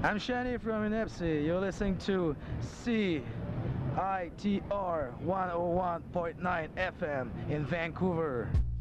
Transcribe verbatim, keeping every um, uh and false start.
I'm Shani from Inepsi. You're listening to C I T R one oh one point nine F M in Vancouver.